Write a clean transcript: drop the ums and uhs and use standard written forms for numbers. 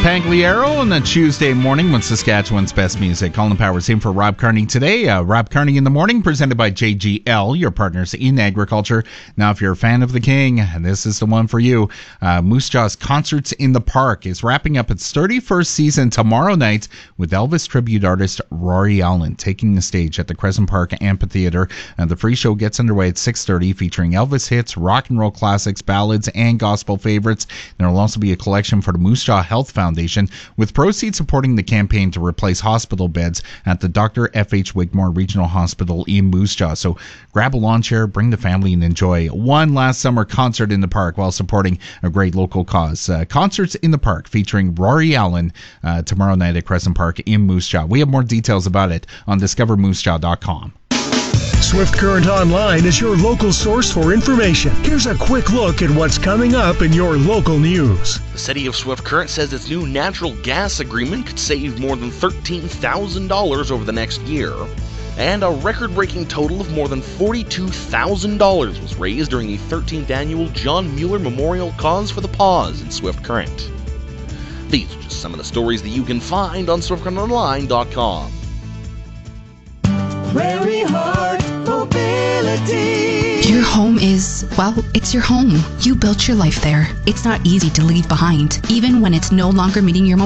Pagliaro on the Tuesday morning with Saskatchewan's best music. Colin Powers in for Rob Carney today. Rob Carney in the morning, presented by JGL, your partners in agriculture. Now, if you're a fan of the King, this is the one for you. Moose Jaw's Concerts in the Park is wrapping up its 31st season tomorrow night with Elvis tribute artist Rory Allen taking the stage at the Crescent Park Amphitheatre. The free show gets underway at 6:30, featuring Elvis hits, rock and roll classics, ballads, and gospel favorites. There will also be a collection for the Moose Jaw Health Foundation, with proceeds supporting the campaign to replace hospital beds at the Dr. F.H. Wigmore Regional Hospital in Moose Jaw. So grab a lawn chair, bring the family, and enjoy one last summer concert in the park while supporting a great local cause. Concerts in the Park featuring Rory Allen tomorrow night at Crescent Park in Moose Jaw. We have more details about it on discovermoosejaw.com. Swift Current Online is your local source for information. Here's a quick look at what's coming up in your local news. The city of Swift Current says its new natural gas agreement could save more than $13,000 over the next year. And a record-breaking total of more than $42,000 was raised during the 13th annual John Mueller Memorial Cause for the Paws in Swift Current. These are just some of the stories that you can find on SwiftCurrentOnline.com. Prairie Heart Mobility. Your home is, well, it's your home. You built your life there. It's not easy to leave behind, even when it's no longer meeting your